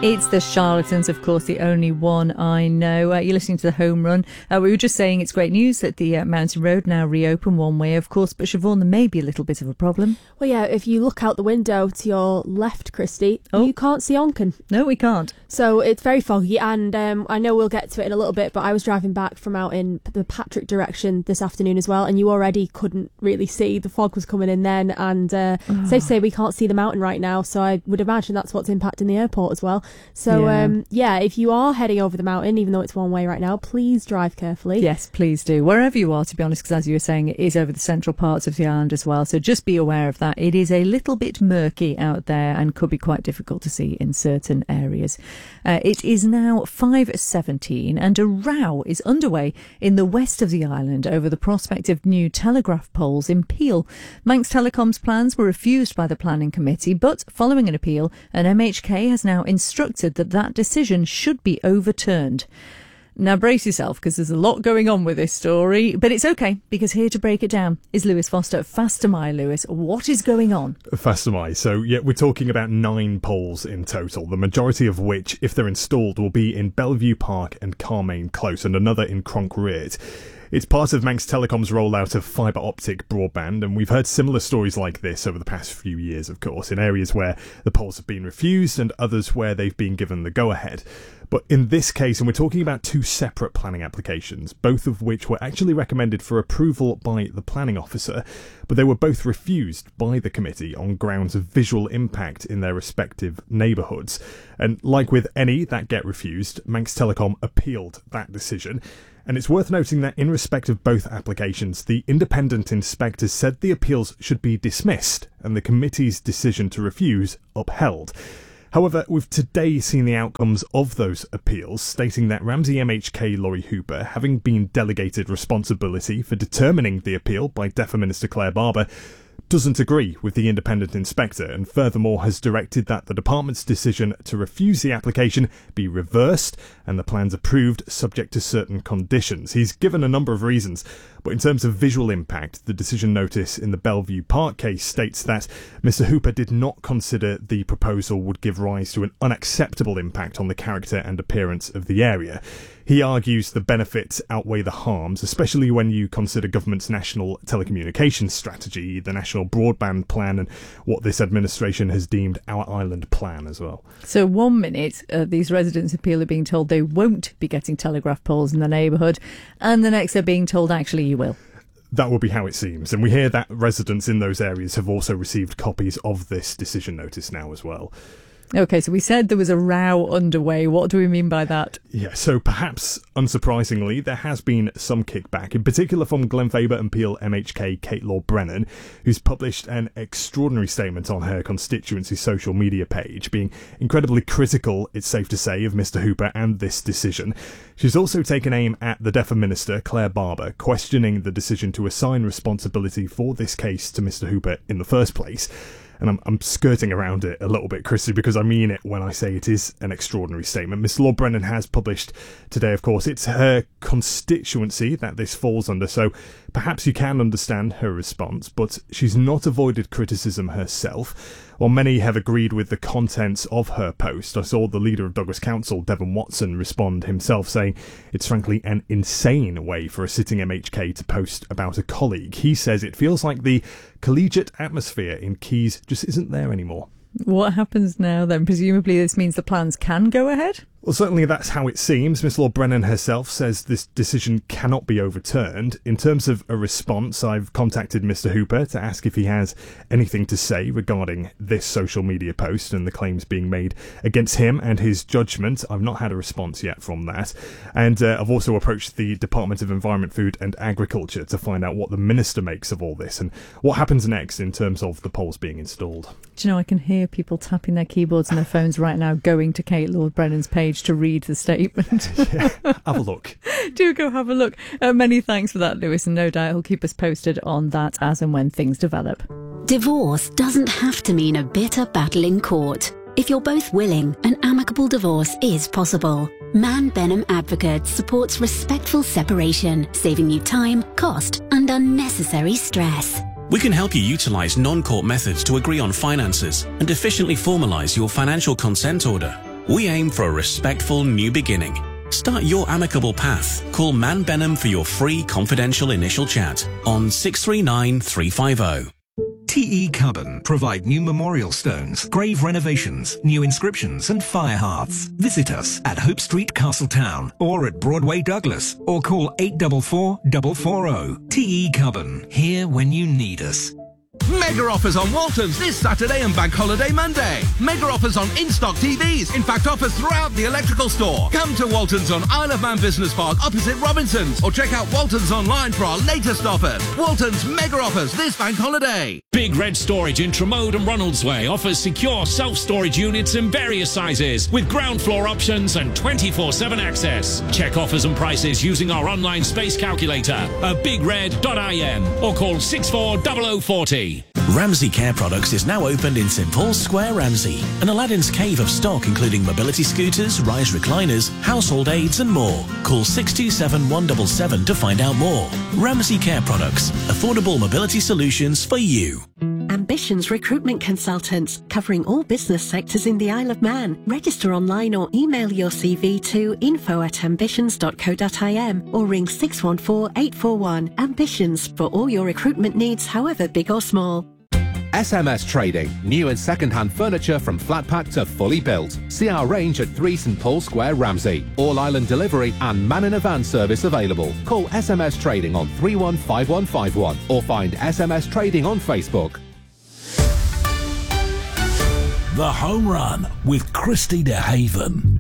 It's the Charlatans, of course, the only one I know. You're listening to The Home Run. We were just saying it's great news that the Mountain Road now reopen one way, of course, but Siobhan, there may be a little bit of a problem. Well, yeah, if you look out the window to your left, Christy, you can't see Onken. No, we can't. So it's very foggy, and I know we'll get to it in a little bit, but I was driving back from out in the Patrick direction this afternoon as well, and you already couldn't really see. The fog was coming in then, and safe to say we can't see the mountain right now, so I would imagine that's what's impacting the airport as well. So, if you are heading over the mountain, even though it's one way right now, please drive carefully. Yes, please do. Wherever you are, to be honest, because as you were saying, it is over the central parts of the island as well. So just be aware of that. It is a little bit murky out there and could be quite difficult to see in certain areas. It is now 5:17 and a row is underway in the west of the island over the prospect of new telegraph poles in Peel. Manx Telecom's plans were refused by the planning committee, but following an appeal, an MHK has now instructed that decision should be overturned. Now brace yourself, because there's a lot going on with this story, but it's okay, because here to break it down is Lewis Foster. Faster my Lewis, what is going on? Faster my. So yeah, we're talking about 9 poles in total, the majority of which, if they're installed, will be in Bellevue Park and Carmane Close, and another in Cronk-Reart. It's part of Manx Telecom's rollout of fibre optic broadband, and we've heard similar stories like this over the past few years, of course, in areas where the poles have been refused and others where they've been given the go-ahead. But in this case, and we're talking about 2 separate planning applications, both of which were actually recommended for approval by the planning officer, but they were both refused by the committee on grounds of visual impact in their respective neighbourhoods. And like with any that get refused, Manx Telecom appealed that decision. And it's worth noting that in respect of both applications, the independent inspectors said the appeals should be dismissed and the committee's decision to refuse upheld. However, we've today seen the outcomes of those appeals, stating that Ramsey MHK Laurie Hooper, having been delegated responsibility for determining the appeal by DEFA Minister Claire Barber, doesn't agree with the independent inspector and furthermore has directed that the department's decision to refuse the application be reversed and the plans approved subject to certain conditions. He's given a number of reasons, but in terms of visual impact, the decision notice in the Bellevue Park case states that Mr Hooper did not consider the proposal would give rise to an unacceptable impact on the character and appearance of the area. He argues the benefits outweigh the harms, especially when you consider government's national telecommunications strategy, the national broadband plan, and what this administration has deemed our island plan as well. So 1 minute, these residents appeal are being told they won't be getting telegraph poles in the neighbourhood, and the next they're being told actually you will. That will be how it seems, and we hear that residents in those areas have also received copies of this decision notice now as well. OK, so we said there was a row underway. What do we mean by that? Yeah, so perhaps unsurprisingly, there has been some kickback, in particular from Glenfaber and Peel MHK Kate Law-Brennan, who's published an extraordinary statement on her constituency social media page, being incredibly critical, it's safe to say, of Mr Hooper and this decision. She's also taken aim at the DEFA Minister, Claire Barber, questioning the decision to assign responsibility for this case to Mr Hooper in the first place. And I'm skirting around it a little bit, Christy, because I mean it when I say it is an extraordinary statement. Miss Law-Brennan has published today, of course, it's her constituency that this falls under, so perhaps you can understand her response, but she's not avoided criticism herself. While many have agreed with the contents of her post, I saw the leader of Douglas Council, Devon Watson, respond himself, saying it's frankly an insane way for a sitting MHK to post about a colleague. He says it feels like the collegiate atmosphere in Keys just isn't there anymore. What happens now then? Presumably this means the plans can go ahead? Well, certainly that's how it seems. Miss Law-Brennan herself says this decision cannot be overturned. In terms of a response, I've contacted Mr Hooper to ask if he has anything to say regarding this social media post and the claims being made against him and his judgment. I've not had a response yet from that. And I've also approached the Department of Environment, Food and Agriculture to find out what the Minister makes of all this and what happens next in terms of the poles being installed. Do you know, I can hear people tapping their keyboards and their phones right now, going to Kate Law-Brennan's page to read the statement. Yeah, have a look. Do go have a look. Many thanks for that, Lewis, and no doubt he'll keep us posted on that as and when things develop. Divorce doesn't have to mean a bitter battle in court. If you're both willing, an amicable divorce is possible. Man Benham Advocates supports respectful separation, saving you time, cost and unnecessary stress. We can help you utilise non-court methods to agree on finances and efficiently formalise your financial consent order. We aim for a respectful new beginning. Start your amicable path. Call Man Benham for your free confidential initial chat on 639 350. TE Cubbon provide new memorial stones, grave renovations, new inscriptions and fire hearths. Visit us at Hope Street, Castletown or at Broadway, Douglas, or call 844 440. TE Cubbon, here when you need us. Mega offers on Waltons this Saturday and Bank Holiday Monday. Mega offers on in-stock TVs. In fact, offers throughout the electrical store. Come to Waltons on Isle of Man Business Park opposite Robinson's, or check out Waltons online for our latest offers. Waltons Mega offers this Bank Holiday. Big Red Storage in Tremode and Ronaldsway offers secure self-storage units in various sizes with ground floor options and 24/7 access. Check offers and prices using our online space calculator at bigred.im or call 640040. Ramsey Care Products is now opened in St Paul's Square, Ramsey. An Aladdin's cave of stock including mobility scooters, rise recliners, household aids and more. Call 627 177 to find out more. Ramsey Care Products. Affordable mobility solutions for you. Ambitions Recruitment Consultants, covering all business sectors in the Isle of Man. Register online or email your CV to info@ambitions.co.im or ring 614 841. Ambitions, for all your recruitment needs, however big or small. SMS Trading, new and second-hand furniture from flat pack to fully built. See our range at 3 St Paul's Square, Ramsey. All island delivery and man in a van service available. Call SMS Trading on 315151 or find SMS Trading on Facebook. The Home Run with Christy DeHaven.